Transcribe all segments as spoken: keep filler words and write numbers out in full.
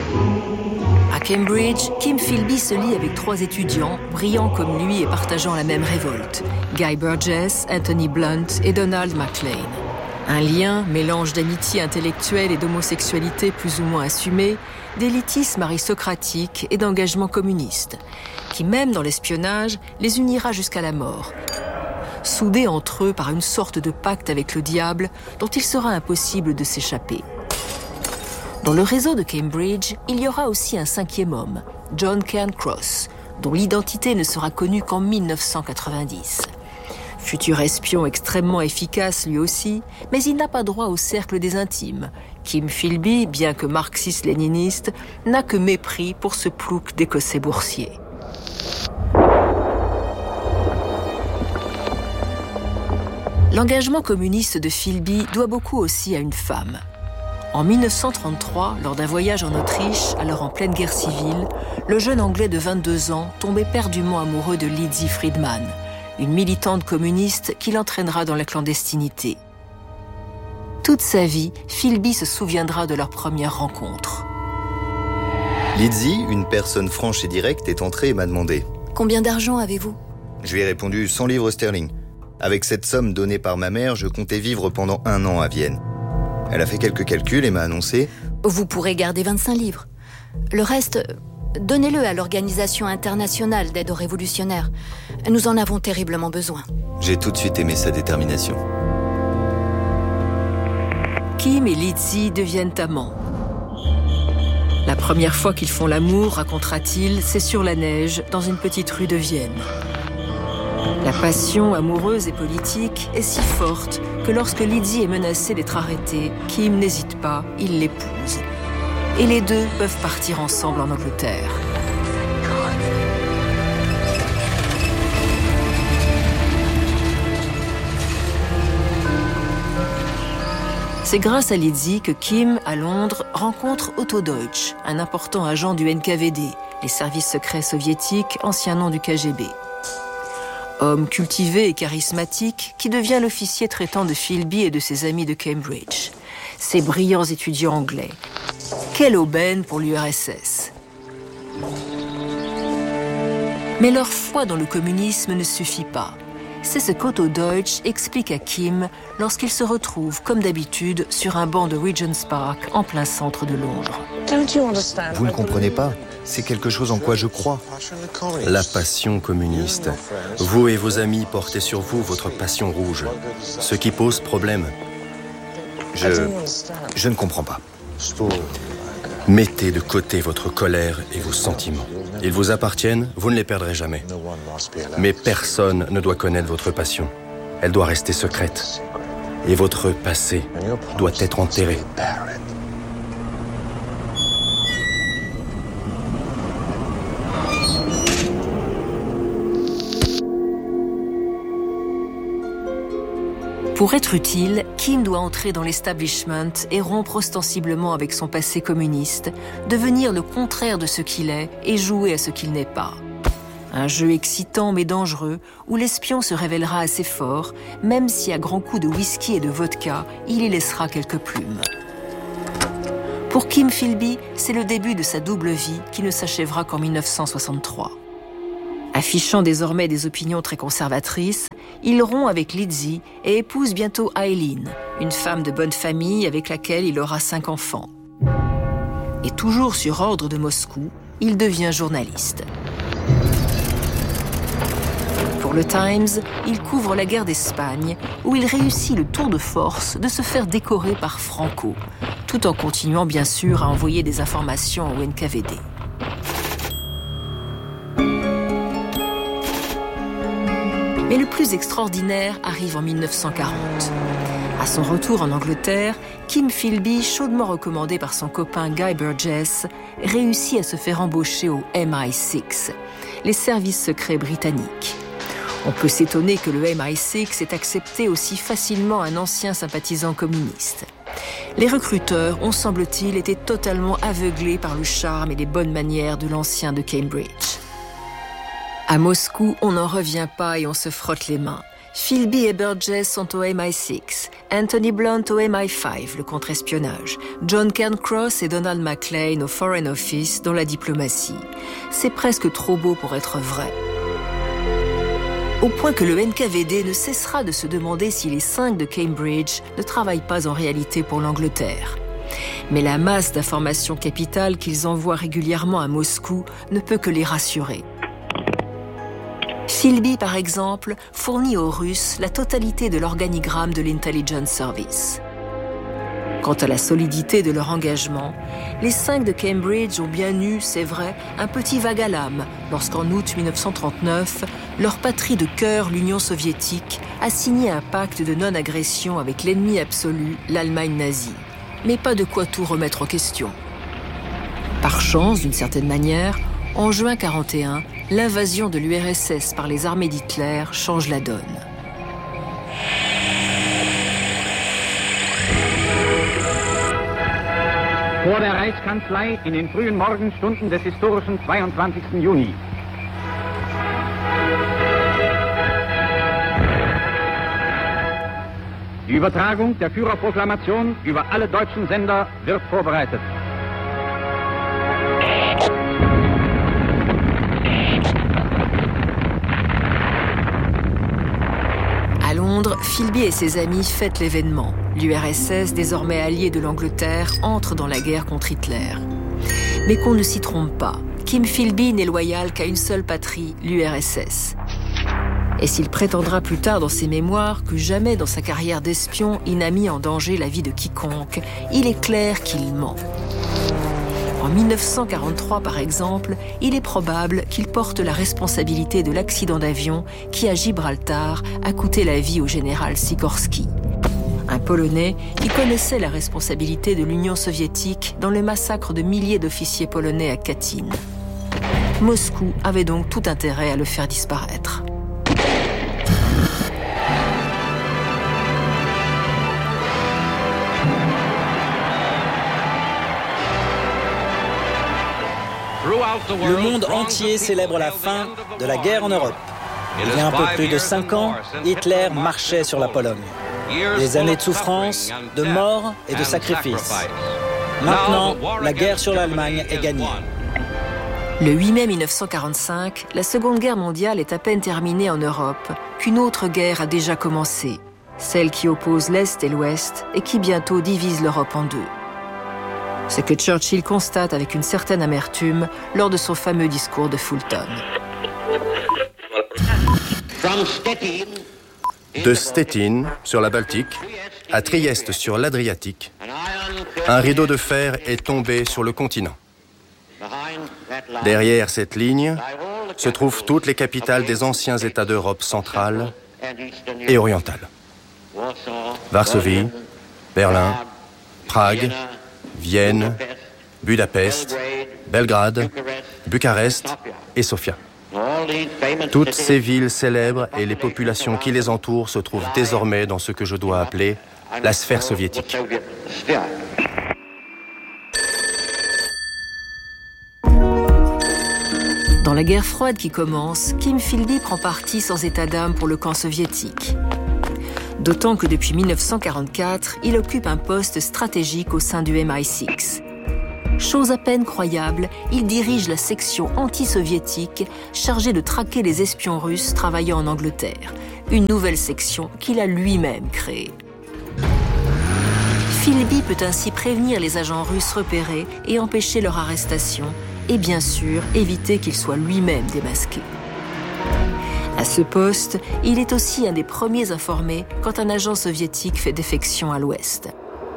À Cambridge, Kim Philby se lie avec trois étudiants, brillants comme lui et partageant la même révolte. Guy Burgess, Anthony Blunt et Donald MacLean. Un lien, mélange d'amitié intellectuelle et d'homosexualité plus ou moins assumée, d'élitisme aristocratique et d'engagement communiste, qui même dans l'espionnage les unira jusqu'à la mort. Soudés entre eux par une sorte de pacte avec le diable dont il sera impossible de s'échapper. Dans le réseau de Cambridge, il y aura aussi un cinquième homme, John Cairncross, dont l'identité ne sera connue qu'en mille neuf cent quatre-vingt-dix. Futur espion extrêmement efficace lui aussi, mais il n'a pas droit au cercle des intimes. Kim Philby, bien que marxiste-léniniste, n'a que mépris pour ce plouc d'Écossais boursiers. L'engagement communiste de Philby doit beaucoup aussi à une femme. En mille neuf cent trente-trois, lors d'un voyage en Autriche, alors en pleine guerre civile, le jeune Anglais de vingt-deux ans tombait perdument amoureux de Lizzie Friedman, une militante communiste qui l'entraînera dans la clandestinité. Toute sa vie, Philby se souviendra de leur première rencontre. Lizzie, une personne franche et directe, est entrée et m'a demandé « Combien d'argent avez-vous » Je lui ai répondu cent livres sterling. Avec cette somme donnée par ma mère, je comptais vivre pendant un an à Vienne. Elle a fait quelques calculs et m'a annoncé « Vous pourrez garder vingt-cinq livres. Le reste, donnez-le à l'Organisation internationale d'aide aux révolutionnaires. Nous en avons terriblement besoin. » J'ai tout de suite aimé sa détermination. Kim et Lizzie deviennent amants. La première fois qu'ils font l'amour, racontera-t-il, c'est sur la neige, dans une petite rue de Vienne. La passion amoureuse et politique est si forte que lorsque Lizzie est menacée d'être arrêtée, Kim n'hésite pas, il l'épouse. Et les deux peuvent partir ensemble en Angleterre. C'est grâce à Lizzie que Kim, à Londres, rencontre Otto Deutsch, un important agent du N K V D, les services secrets soviétiques, ancien nom du K G B. Homme cultivé et charismatique qui devient l'officier traitant de Philby et de ses amis de Cambridge. Ces brillants étudiants anglais. Quelle aubaine pour l'U R S S. Mais leur foi dans le communisme ne suffit pas. C'est ce qu'Otto Deutsch explique à Kim lorsqu'il se retrouve, comme d'habitude, sur un banc de Regent's Park en plein centre de Londres. Vous ne comprenez pas, c'est quelque chose en quoi je crois. La passion communiste. Vous et vos amis portez sur vous votre passion rouge, ce qui pose problème. Je... je ne comprends pas. Mettez de côté votre colère et vos sentiments. Ils vous appartiennent, vous ne les perdrez jamais. Mais personne ne doit connaître votre passion. Elle doit rester secrète. Et votre passé doit être enterré. Pour être utile, Kim doit entrer dans l'establishment et rompre ostensiblement avec son passé communiste, devenir le contraire de ce qu'il est et jouer à ce qu'il n'est pas. Un jeu excitant mais dangereux où l'espion se révélera assez fort, même si à grands coups de whisky et de vodka, il y laissera quelques plumes. Pour Kim Philby, c'est le début de sa double vie qui ne s'achèvera qu'en mille neuf cent soixante-trois. Affichant désormais des opinions très conservatrices, il rompt avec Lizzie et épouse bientôt Eileen, une femme de bonne famille avec laquelle il aura cinq enfants. Et toujours sur ordre de Moscou, il devient journaliste. Pour le Times, il couvre la guerre d'Espagne, où il réussit le tour de force de se faire décorer par Franco, tout en continuant bien sûr à envoyer des informations au N K V D. Mais le plus extraordinaire arrive en mille neuf cent quarante. À son retour en Angleterre, Kim Philby, chaudement recommandé par son copain Guy Burgess, réussit à se faire embaucher au M I six, les services secrets britanniques. On peut s'étonner que le M I six ait accepté aussi facilement un ancien sympathisant communiste. Les recruteurs ont, semble-t-il, été totalement aveuglés par le charme et les bonnes manières de l'ancien de Cambridge. À Moscou, on n'en revient pas et on se frotte les mains. Philby et Burgess sont au M I six, Anthony Blunt au M I cinq, le contre-espionnage, John Cairncross et Donald MacLean au Foreign Office, dans la diplomatie. C'est presque trop beau pour être vrai. Au point que le N K V D ne cessera de se demander si les cinq de Cambridge ne travaillent pas en réalité pour l'Angleterre. Mais la masse d'informations capitales qu'ils envoient régulièrement à Moscou ne peut que les rassurer. Philby, par exemple, fournit aux Russes la totalité de l'organigramme de l'Intelligence Service. Quant à la solidité de leur engagement, les cinq de Cambridge ont bien eu, c'est vrai, un petit vague à l'âme lorsqu'en août dix-neuf cent trente-neuf, leur patrie de cœur, l'Union soviétique, a signé un pacte de non-agression avec l'ennemi absolu, l'Allemagne nazie. Mais pas de quoi tout remettre en question. Par chance, d'une certaine manière, en juin quarante et un, l'invasion de l'U R S S par les armées d'Hitler change la donne. Vor der Reichskanzlei in den frühen Morgenstunden des historischen zweiundzwanzigsten Juni. Die Übertragung der Führerproklamation über alle deutschen Sender wird vorbereitet. À Londres, Philby et ses amis fêtent l'événement. L'U R S S, désormais allié de l'Angleterre, entre dans la guerre contre Hitler. Mais qu'on ne s'y trompe pas, Kim Philby n'est loyal qu'à une seule patrie, l'U R S S. Et s'il prétendra plus tard dans ses mémoires que jamais dans sa carrière d'espion il n'a mis en danger la vie de quiconque, il est clair qu'il ment. En dix-neuf cent quarante-trois, par exemple, il est probable qu'il porte la responsabilité de l'accident d'avion qui, à Gibraltar, a coûté la vie au général Sikorski. Un Polonais qui connaissait la responsabilité de l'Union soviétique dans le massacre de milliers d'officiers polonais à Katyn. Moscou avait donc tout intérêt à le faire disparaître. Le monde entier célèbre la fin de la guerre en Europe. Il y a un peu plus de cinq ans, Hitler marchait sur la Pologne. Des années de souffrance, de mort et de sacrifices. Maintenant, la guerre sur l'Allemagne est gagnée. Le huit mai dix-neuf cent quarante-cinq, la Seconde Guerre mondiale est à peine terminée en Europe qu'une autre guerre a déjà commencé, celle qui oppose l'Est et l'Ouest et qui bientôt divise l'Europe en deux. Ce que Churchill constate avec une certaine amertume lors de son fameux discours de Fulton. De Stettin, sur la Baltique, à Trieste, sur l'Adriatique, un rideau de fer est tombé sur le continent. Derrière cette ligne se trouvent toutes les capitales des anciens États d'Europe centrale et orientale. Varsovie, Berlin, Prague, Vienne, Budapest, Belgrade, Bucarest et Sofia. Toutes ces villes célèbres et les populations qui les entourent se trouvent désormais dans ce que je dois appeler la sphère soviétique. Dans la guerre froide qui commence, Kim Philby prend parti sans état d'âme pour le camp soviétique. D'autant que depuis dix-neuf cent quarante-quatre, il occupe un poste stratégique au sein du M I six. Chose à peine croyable, il dirige la section anti-soviétique chargée de traquer les espions russes travaillant en Angleterre, une nouvelle section qu'il a lui-même créée. Philby peut ainsi prévenir les agents russes repérés et empêcher leur arrestation, et bien sûr éviter qu'il soit lui-même démasqué. À ce poste, il est aussi un des premiers informés quand un agent soviétique fait défection à l'Ouest.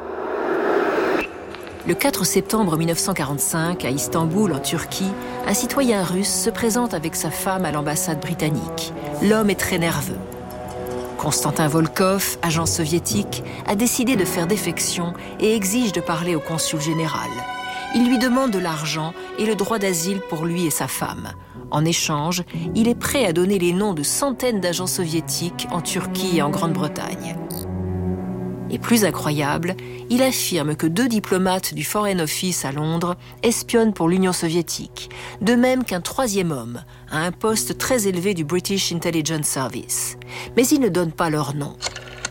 Le quatre septembre dix-neuf cent quarante-cinq, à Istanbul, en Turquie, un citoyen russe se présente avec sa femme à l'ambassade britannique. L'homme est très nerveux. Konstantin Volkov, agent soviétique, a décidé de faire défection et exige de parler au consul général. Il lui demande de l'argent et le droit d'asile pour lui et sa femme. En échange, il est prêt à donner les noms de centaines d'agents soviétiques en Turquie et en Grande-Bretagne. Et plus incroyable, il affirme que deux diplomates du Foreign Office à Londres espionnent pour l'Union soviétique, de même qu'un troisième homme, à un poste très élevé du British Intelligence Service. Mais il ne donne pas leur nom.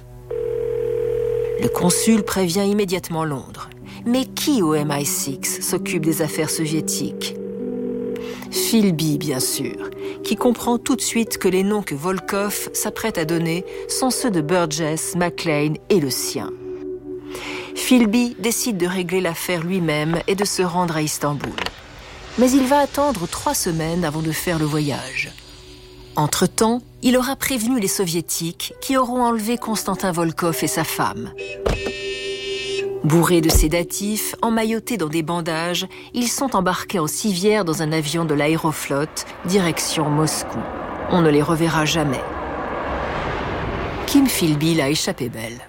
Le consul prévient immédiatement Londres. Mais qui au M I six s'occupe des affaires soviétiques ? Philby, bien sûr, qui comprend tout de suite que les noms que Volkov s'apprête à donner sont ceux de Burgess, Maclean et le sien. Philby décide de régler l'affaire lui-même et de se rendre à Istanbul. Mais il va attendre trois semaines avant de faire le voyage. Entre-temps, il aura prévenu les Soviétiques qui auront enlevé Konstantin Volkov et sa femme. Bourrés de sédatifs, emmaillotés dans des bandages, ils sont embarqués en civière dans un avion de l'Aéroflotte, direction Moscou. On ne les reverra jamais. Kim Philby l'a échappé belle.